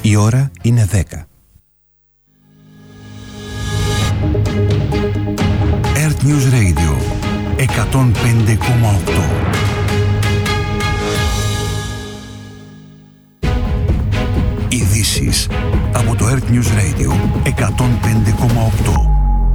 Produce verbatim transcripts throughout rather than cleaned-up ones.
Η ώρα είναι δέκα. Earth News Radio εκατόν πέντε κόμμα οκτώ. Ειδήσεις από το Earth News Radio εκατόν πέντε κόμμα οκτώ.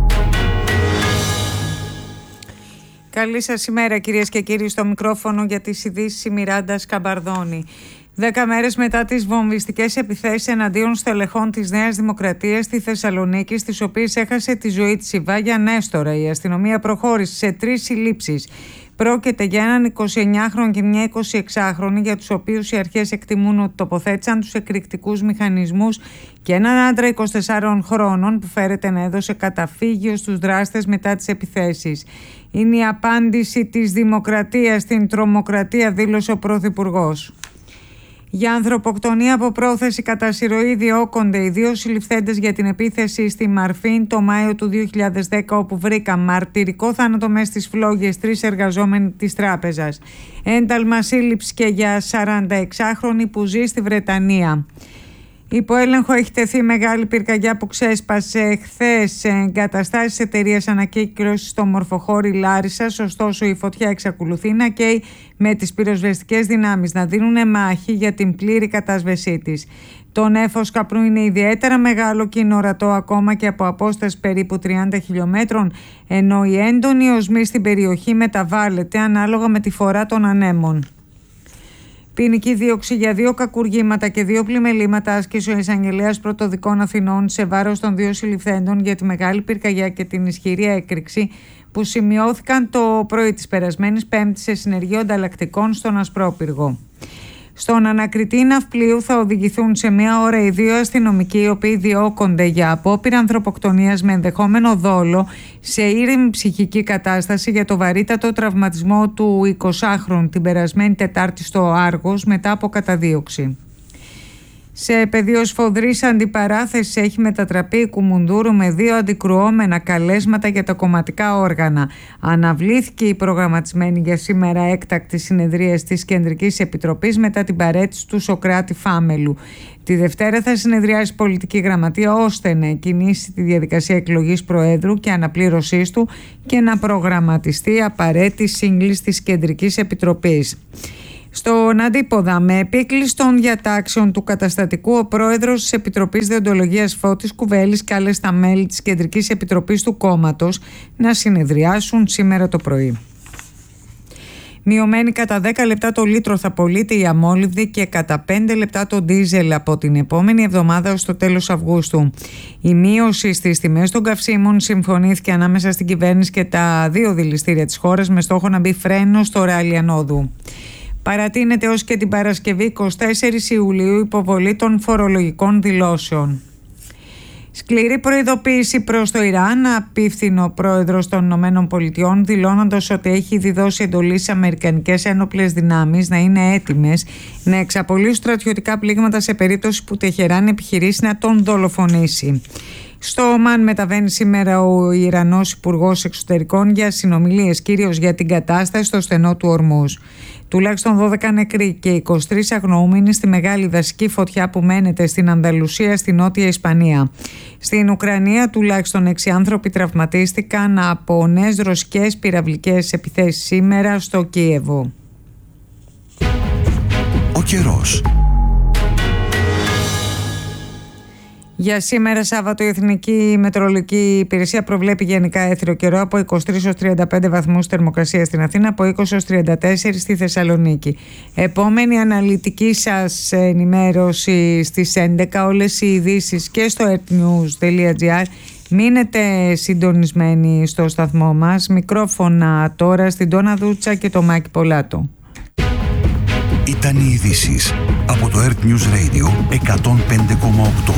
Καλή σας ημέρα κυρίες και κύριοι, στο μικρόφωνο για τις ειδήσεις η Μιράντα Σκαμπαρδόνη. Δέκα μέρες μετά τις βομβιστικές επιθέσεις εναντίον στελεχών της Νέας Δημοκρατίας στη Θεσσαλονίκη, στις οποίες έχασε τη ζωή της η Βάγια Νέστορα, η αστυνομία προχώρησε σε τρεις συλλήψεις. Πρόκειται για έναν εικοσιεννιάχρονο και μια εικοσιεξάχρονη, για τους οποίους οι αρχές εκτιμούν ότι τοποθέτησαν τους εκρηκτικούς μηχανισμούς, και έναν άντρα εικοσιτεσσάρων χρόνων που φέρεται να έδωσε καταφύγιο στους δράστες μετά τις επιθέσεις. Είναι η απάντηση της Δημοκρατίας στην τρομοκρατία, δήλωσε ο Πρωθυπουργός. Για ανθρωποκτονία από πρόθεση κατά συρροή διώκονται οι δύο συλληφθέντες για την επίθεση στη Μαρφίν το Μάιο του δύο χιλιάδες δέκα, όπου βρήκαν μαρτυρικό θάνατο μες στις φλόγες τρεις εργαζόμενοι της τράπεζας. Ένταλμα σύλληψη και για σαρανταεξάχρονη που ζει στη Βρετανία. Υπό έλεγχο έχει τεθεί μεγάλη πυρκαγιά που ξέσπασε χθες σε εγκαταστάσεις εταιρείας ανακύκλωσης στο Μορφοχώρι Λάρισσας. Ωστόσο, η φωτιά εξακολουθεί να καίει, με τις πυροσβεστικές δυνάμεις να δίνουν μάχη για την πλήρη κατάσβεσή της. Το νέφος καπνού είναι ιδιαίτερα μεγάλο και είναι ορατό ακόμα και από απόσταση περίπου τριάντα χιλιόμετρων, ενώ η έντονη οσμή στην περιοχή μεταβάλλεται ανάλογα με τη φορά των ανέμων. Ποινική δίωξη για δύο κακουργήματα και δύο πλημελήματα άσκησε ο εισαγγελέας πρωτοδικών Αθηνών σε βάρος των δύο συλληφθέντων για τη μεγάλη πυρκαγιά και την ισχυρή έκρηξη που σημειώθηκαν το πρωί της περασμένης Πέμπτης σε συνεργείο ανταλλακτικών στον Ασπρόπυργο. Στον ανακριτή ναυπλίου θα οδηγηθούν σε μία ώρα οι δύο αστυνομικοί, οι οποίοι διώκονται για απόπειρα ανθρωποκτονίας με ενδεχόμενο δόλο σε ήρεμη ψυχική κατάσταση για το βαρύτατο τραυματισμό του εικοσάχρονου την περασμένη Τετάρτη στο Άργος μετά από καταδίωξη. Σε πεδίο σφοδρής αντιπαράθεσης έχει μετατραπεί η Κουμουνδούρου με δύο αντικρουόμενα καλέσματα για τα κομματικά όργανα. Αναβλήθηκε η προγραμματισμένη για σήμερα έκτακτη συνεδρία της Κεντρικής Επιτροπής μετά την παραίτηση του Σωκράτη Φάμελου. Τη Δευτέρα θα συνεδριάσει η Πολιτική Γραμματεία ώστε να εκκινήσει τη διαδικασία εκλογής Προέδρου και αναπλήρωσής του και να προγραμματιστεί απαραίτητη σύγκληση της Κεντρικής Επιτροπής. Στον αντίποδα, με επίκληση των διατάξεων του καταστατικού, ο πρόεδρος της Επιτροπής Δεοντολογίας Φώτης Κουβέλης κάλεσε τα μέλη της Κεντρικής Επιτροπής του κόμματος να συνεδριάσουν σήμερα το πρωί. Μειωμένη κατά δέκα λεπτά το λίτρο θα πωλείται η αμόλυβδη και κατά πέντε λεπτά το ντίζελ από την επόμενη εβδομάδα ως το τέλος Αυγούστου. Η μείωση στις τιμές των καυσίμων συμφωνήθηκε ανάμεσα στην κυβέρνηση και τα δύο δηληστήρια της χώρας με στόχο να μπει φρένο στο ράλι ανόδου. Παρατείνεται ως και την Παρασκευή εικοστή τέταρτη Ιουλίου υποβολή των φορολογικών δηλώσεων. Σκληρή προειδοποίηση προς το Ιράν απίφθινε ο πρόεδρος των Ηνωμένων Πολιτειών, δηλώνοντας ότι έχει ήδη δώσει εντολή στις αμερικανικές ένοπλες δυνάμεις να είναι έτοιμες να εξαπολύσουν στρατιωτικά πλήγματα σε περίπτωση που Τεχεράν επιχειρήσει να τον δολοφονήσει. Στο Ομάν μεταβαίνει σήμερα ο Ιρανός Υπουργός Εξωτερικών για συνομιλίες, κυρίως για την κατάσταση στο στενό του Ορμούζ. Τουλάχιστον δώδεκα νεκροί και είκοσι τρεις αγνοούμενοι στη μεγάλη δασική φωτιά που μένεται στην Ανδαλουσία στη Νότια Ισπανία. Στην Ουκρανία τουλάχιστον έξι άνθρωποι τραυματίστηκαν από νέες ρωσικές πυραυλικές επιθέσεις σήμερα στο Κίεβο. Ο καιρός. Για σήμερα Σάββατο η Εθνική Μετεωρολογική Υπηρεσία προβλέπει γενικά έθριο καιρό από είκοσι τρεις έως τριάντα πέντε βαθμούς θερμοκρασία στην Αθήνα, από είκοσι έως τριάντα τέσσερα στη Θεσσαλονίκη. Επόμενη αναλυτική σας ενημέρωση στις έντεκα, όλες οι ειδήσεις και στο earthnews τελεία gr. Μείνετε συντονισμένοι στο σταθμό μας. Μικρόφωνα τώρα στην Τόνα Δούτσα και το Μάκη Πολάτο. Ήταν οι ειδήσεις από το Earth News Radio εκατόν πέντε κόμμα οκτώ.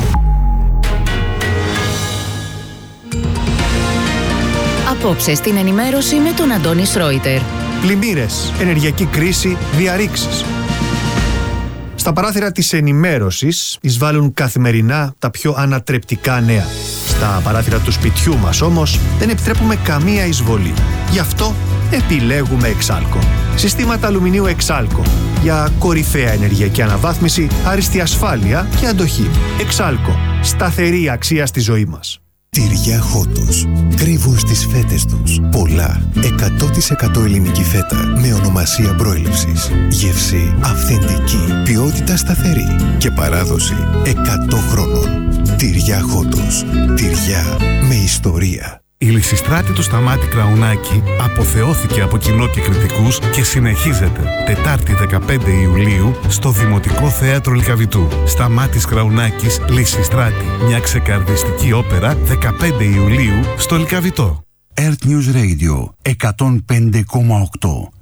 Απόψε στην ενημέρωση με τον Αντώνη Σρόιτερ. Πλημμύρες, ενεργειακή κρίση, διαρρήξεις. Στα παράθυρα της ενημέρωσης εισβάλλουν καθημερινά τα πιο ανατρεπτικά νέα. Στα παράθυρα του σπιτιού μας όμως δεν επιτρέπουμε καμία εισβολή. Γι' αυτό επιλέγουμε Εξάλκο. Συστήματα αλουμινίου Εξάλκο για κορυφαία ενεργειακή αναβάθμιση, άριστη ασφάλεια και αντοχή. Εξάλκο. Σταθερή αξία στη ζωή μας. Τυριά Χότος. Κρύβουν στις φέτες τους πολλά. εκατό τοις εκατό ελληνική φέτα με ονομασία προέλευσης. Γεύση αυθεντική. Ποιότητα σταθερή. Και παράδοση εκατό χρόνων. Τυριά Χότος. Τυριά με ιστορία. Η Λυσιστράτη του Σταμάτη Κραουνάκη αποθεώθηκε από κοινό και κριτικούς και συνεχίζεται Τετάρτη δεκαπέντε Ιουλίου στο Δημοτικό Θέατρο Λυκαβητού. Σταμάτης Κραουνάκης, Λυσιστράτη. Μια ξεκαρδιστική όπερα δεκαπέντε Ιουλίου στο Λυκαβητό. Earth News Radio εκατόν πέντε κόμμα οκτώ.